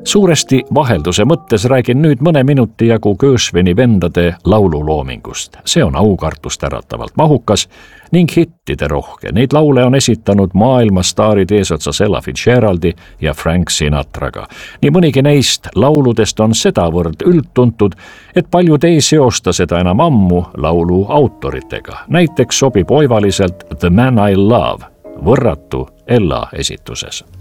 Suuresti vahelduse mõttes räägin nüüd mõne minuti jagu Gershwini vendade laululoomingust. See on aukartust äratavalt mahukas ning hittide rohke. Neid laule on esitanud maailmastaarid eesotsas Ella Fitzgeraldi ja Frank Sinatraga. Nii mõnigi neist lauludest on sedavõrd üldtuntud, et paljud ei seosta seda enam ammu laulu autoritega. Näiteks sobib oivaliselt The Man I Love, võrratu Ella esituses.